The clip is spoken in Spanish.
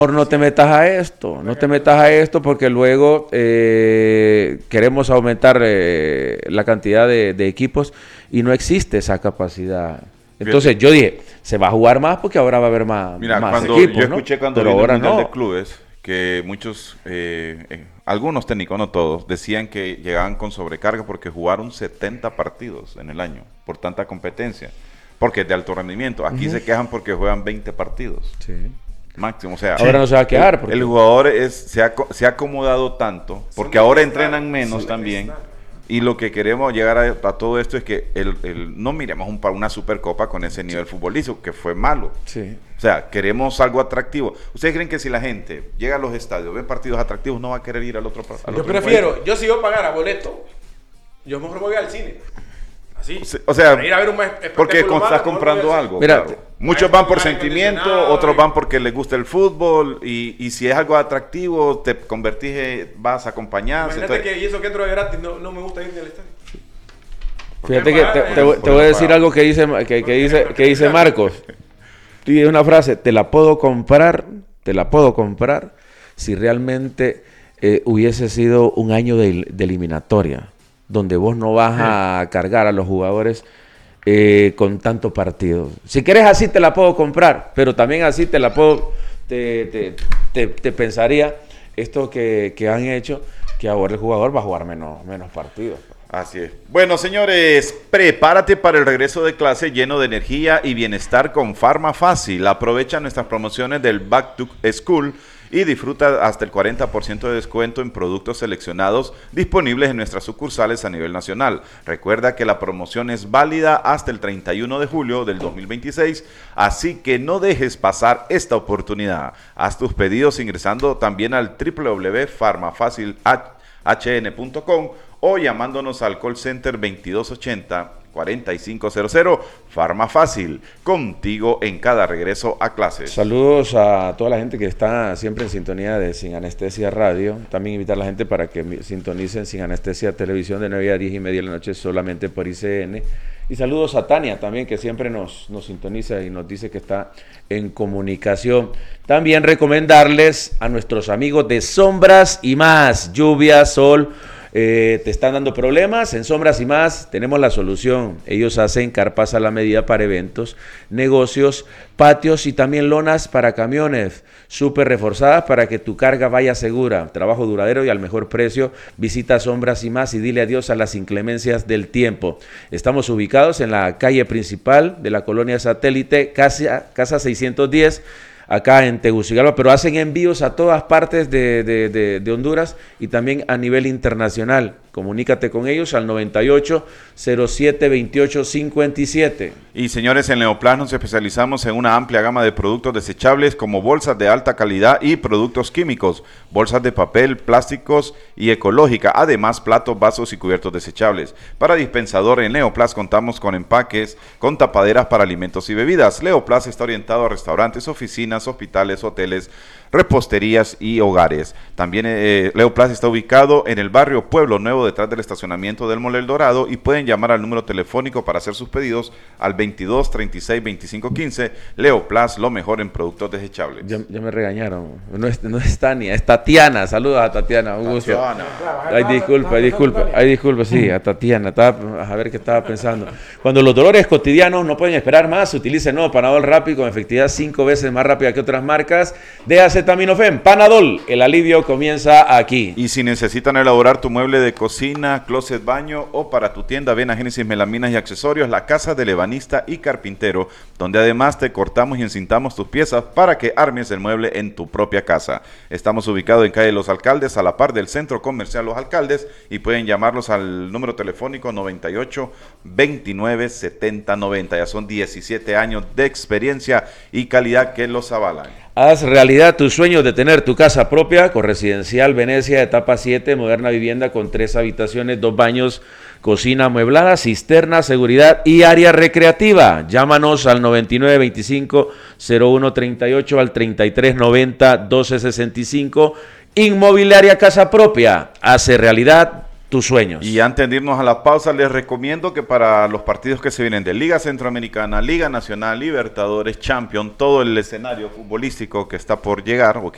no te metas a esto, no te metas a esto porque luego queremos aumentar la cantidad de equipos y no existe esa capacidad. Entonces yo dije, se va a jugar más porque ahora va a haber más, mira, más cuando equipos, yo ¿no? escuché cuando Pero vino ahora el Mundial no. de Clubes que muchos, algunos técnicos, no todos, decían que llegaban con sobrecarga porque jugaron 70 partidos en el año por tanta competencia, porque es de alto rendimiento. Aquí se quejan porque juegan 20 partidos. Sí. Máximo, o sea, Ahora no se va a quejar. Porque... el jugador se ha acomodado tanto, porque ahora entrenan menos también, y lo que queremos llegar a todo esto es que no miremos una Supercopa con ese nivel futbolístico, que fue malo. Sí. O sea, queremos algo atractivo. ¿Ustedes creen que si la gente llega a los estadios, ve partidos atractivos, no va a querer ir al otro partido? Yo prefiero, yo si yo pagara boleto, yo mejor voy al cine. Así. O sea, para ir a ver un espectáculo porque malo, estás comprando algo. Mira, Claro. Muchos van por sentimiento, otros van porque les gusta el fútbol, y si es algo atractivo, te convertís, vas a acompañar. Imagínate que y eso que entro de gratis, no me gusta ir ni al estadio. Fíjate que te voy a decir algo que dice Marcos. Y una frase, te la puedo comprar si realmente hubiese sido un año de eliminatoria, donde vos no vas a cargar a los jugadores con tantos partidos. Si querés así te la puedo comprar, pero también así te la puedo, te pensaría esto que han hecho, que ahora el jugador va a jugar menos partidos. Así es. Bueno, señores, prepárate para el regreso de clase lleno de energía y bienestar con Farma Fácil. Aprovecha nuestras promociones del Back to School y disfruta hasta el 40% de descuento en productos seleccionados disponibles en nuestras sucursales a nivel nacional. Recuerda que la promoción es válida hasta el 31 de julio del 2026, así que no dejes pasar esta oportunidad. Haz tus pedidos ingresando también al www.farmafacilhn.com o llamándonos al call center 2280-4500. Farma Fácil, contigo en cada regreso a clases. Saludos a toda la gente que está siempre en sintonía de Sin Anestesia Radio. También invitar a la gente para que sintonicen Sin Anestesia Televisión de 9 a 10 y media de la noche solamente por ICN. Y saludos a Tania también, que siempre nos sintoniza y nos dice que está en comunicación. También recomendarles a nuestros amigos de Sombras y Más, lluvia, sol. Te están dando problemas, en Sombras y Más tenemos la solución. Ellos hacen carpas a la medida para eventos, negocios, patios y también lonas para camiones, súper reforzadas para que tu carga vaya segura. Trabajo duradero y al mejor precio. Visita Sombras y Más y dile adiós a las inclemencias del tiempo. Estamos ubicados en la calle principal de la colonia Satélite, casa 610, acá en Tegucigalpa, pero hacen envíos a todas partes de Honduras y también a nivel internacional. Comunícate con ellos al 98072857. Y señores, en Neoplas nos especializamos en una amplia gama de productos desechables como bolsas de alta calidad y productos químicos, bolsas de papel, plásticos y ecológica, además platos, vasos y cubiertos desechables. Para dispensador en Neoplas contamos con empaques, con tapaderas para alimentos y bebidas. Neoplas está orientado a restaurantes, oficinas, hospitales, hoteles, reposterías y hogares. También Neoplas está ubicado en el barrio Pueblo Nuevo, detrás del estacionamiento del Mall El Dorado, y pueden llamar al número telefónico para hacer sus pedidos al 22 36 25 15. Leoplas, lo mejor en productos desechables. Ya me regañaron. No es Tania, es Tatiana. Saludos a Tatiana, un gusto. Ay, disculpa, sí, a Tatiana. A ver qué estaba pensando. Cuando los dolores cotidianos no pueden esperar más, utilice nuevo Panadol Rápido con efectividad 5 veces más rápida que otras marcas de acetaminofén. Panadol, el alivio comienza aquí. Y si necesitan elaborar tu mueble de cocina, closet, baño o para tu tienda, ven a Génesis Melaminas y Accesorios, la casa del ebanista y carpintero, donde además te cortamos y encintamos tus piezas para que armes el mueble en tu propia casa. Estamos ubicados en calle Los Alcaldes, a la par del Centro Comercial Los Alcaldes, y pueden llamarlos al número telefónico 98 29 70 90. Ya son 17 años de experiencia y calidad que los avalan. Haz realidad tus sueños de tener tu casa propia con Residencial Venecia, etapa 7, moderna vivienda con 3 habitaciones, 2 baños, cocina amueblada, cisterna, seguridad y área recreativa. Llámanos al 9925-0138, al 3390-1265. Inmobiliaria Casa Propia, hace realidad tus sueños. Y antes de irnos a la pausa, les recomiendo que para los partidos que se vienen de Liga Centroamericana, Liga Nacional, Libertadores, Champions, todo el escenario futbolístico que está por llegar o que